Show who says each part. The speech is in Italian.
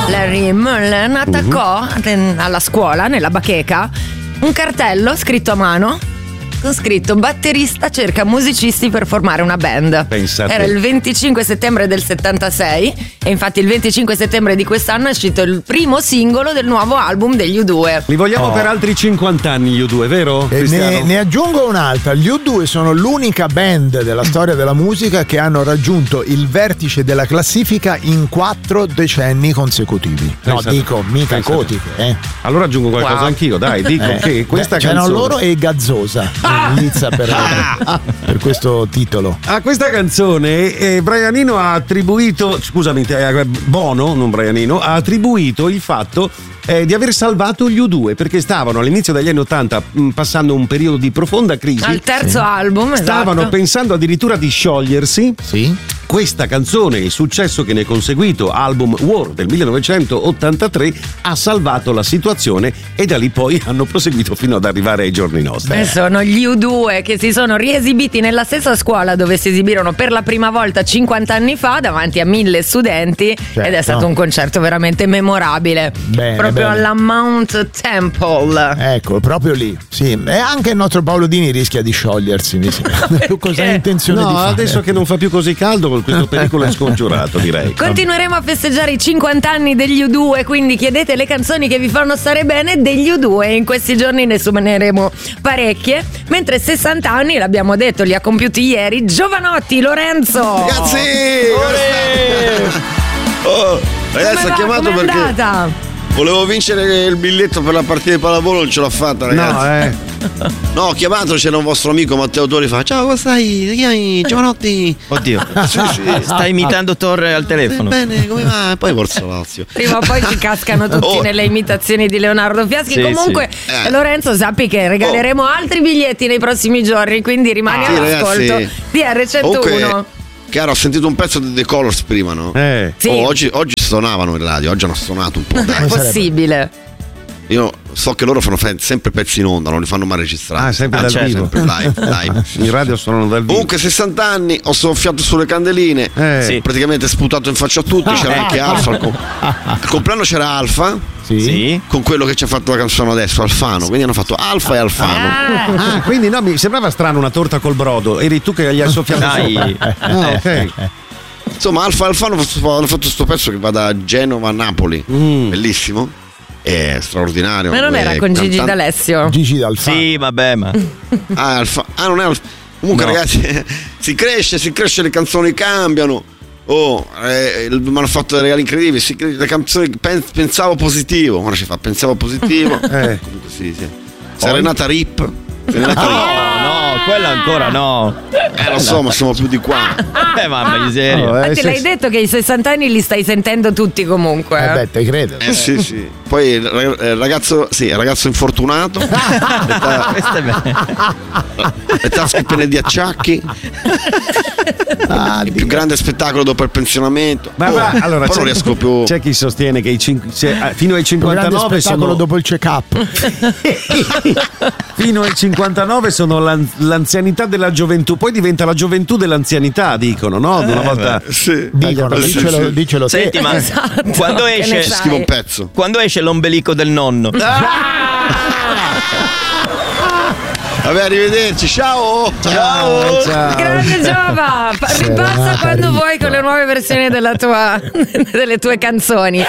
Speaker 1: Larry Mullen attaccò alla scuola, nella bacheca, un cartello scritto a mano con scritto: batterista cerca musicisti per formare una band.
Speaker 2: Pensate.
Speaker 1: Era il 25 settembre del 76 e infatti il 25 settembre di quest'anno è uscito il primo singolo del nuovo album degli U2.
Speaker 2: Li vogliamo per altri 50 anni gli U2, vero?
Speaker 3: Ne aggiungo un'altra. Gli U2 sono l'unica band della storia della musica che hanno raggiunto il vertice della classifica in 4 decenni consecutivi. Mica cotiche.
Speaker 2: Allora aggiungo qualcosa anch'io, dai, dico che questa canzone.
Speaker 3: C'erano loro e Gazzosa. Inizia per questo titolo.
Speaker 2: A questa canzone Brian Eno ha attribuito, Bono, non Brian Eno, ha attribuito il fatto di aver salvato gli U2 perché stavano all'inizio degli anni 80 passando un periodo di profonda crisi.
Speaker 1: Al terzo album,
Speaker 2: stavano pensando addirittura di sciogliersi.
Speaker 3: Sì.
Speaker 2: Questa canzone, il successo che ne è conseguito, album War del 1983, ha salvato la situazione e da lì poi hanno proseguito fino ad arrivare ai giorni nostri.
Speaker 1: Sono gli U2 che si sono riesibiti nella stessa scuola dove si esibirono per la prima volta 50 anni fa davanti a 1000 studenti ed è stato un concerto veramente memorabile. Proprio alla Mount Temple.
Speaker 3: Ecco, proprio lì. Sì, e anche il nostro Paolo Dini rischia di sciogliersi, mi sembra. Cosa hai intenzione di fare?
Speaker 2: Adesso che non fa più così caldo, questo pericolo è scongiurato, direi.
Speaker 1: Continueremo a festeggiare i 50 anni degli U2, quindi chiedete le canzoni che vi fanno stare bene degli U2. In questi giorni ne suoneremo parecchie, mentre 60 anni, l'abbiamo detto, li ha compiuti ieri Giovanotti, Lorenzo.
Speaker 4: Ragazzi! Ragazzi, ho chiamato perché
Speaker 1: andata?
Speaker 4: Volevo vincere il biglietto per la partita di pallavolo, non ce l'ho fatta, ragazzi. No, ho chiamato, c'era un vostro amico Matteo Tori, fa: ciao, come stai? Ti chiami Giovanotti?
Speaker 5: Oddio,
Speaker 4: sì.
Speaker 5: Stai imitando Torre al telefono.
Speaker 4: Bene, come va? E poi Forza Lazio.
Speaker 1: Prima o poi ci cascano tutti nelle imitazioni di Leonardo Fiaschi. Comunque, Lorenzo, sappi che regaleremo altri biglietti nei prossimi giorni, quindi rimani all'ascolto di R101.
Speaker 4: Chiaro, ho sentito un pezzo di The Colors prima, no?
Speaker 1: Sì.
Speaker 4: Oggi suonavano in radio, oggi hanno suonato un po'.
Speaker 1: È possibile.
Speaker 4: Io so che loro fanno sempre pezzi in onda, non li fanno mai registrare.
Speaker 2: Sempre dal vivo.
Speaker 4: Sempre live.
Speaker 2: In radio suonano dal vivo.
Speaker 4: Comunque 60 anni, ho soffiato sulle candeline, praticamente sputato in faccia a tutti, c'era anche Alfa. Al compleanno c'era Alfa.
Speaker 5: Sì.
Speaker 4: Con quello che ci ha fatto la canzone adesso, Alfano. Quindi hanno fatto Alfa e Alfano.
Speaker 2: Quindi no, mi sembrava strano una torta col brodo. Eri tu che gli hai soffiato sopra. Ok.
Speaker 4: Insomma, Alfa e Alfano hanno fatto questo pezzo che va da Genova a Napoli. Bellissimo. È straordinario.
Speaker 1: Ma non era con Gigi D'Alessio?
Speaker 3: Gigi D'Alfano.
Speaker 5: Sì, vabbè, ma
Speaker 4: non è Alfa. Comunque, ragazzi, si cresce, le canzoni cambiano. Mi hanno fatto dei regali incredibili. Le canzoni pensavo positivo. Ora ci fa pensavo positivo. Comunque sì. Serenata Rip.
Speaker 5: No, quella ancora no.
Speaker 4: Lo so, ma siamo più di qua.
Speaker 5: Mamma miseria.
Speaker 1: Infatti l'hai detto che i 60 anni li stai sentendo tutti comunque.
Speaker 3: Te credo.
Speaker 4: Sì. Poi il ragazzo infortunato. Le tasche piene di acciacchi. Il più grande spettacolo dopo il pensionamento.
Speaker 2: Allora,
Speaker 4: non riesco più.
Speaker 2: C'è chi sostiene che fino ai 59
Speaker 3: spettacolo dopo il check-up.
Speaker 2: Fino ai 59 sono l'anzianità della gioventù, poi diventa la gioventù dell'anzianità, dicono, no? Una volta
Speaker 3: dicono, dicelo te.
Speaker 5: Senti, ma quando esce
Speaker 4: scrivo un pezzo.
Speaker 5: Quando esce l'ombelico del nonno?
Speaker 4: Vabbè, arrivederci, ciao.
Speaker 1: Grande Giova, ripassa quando vuoi con le nuove versioni delle tue canzoni.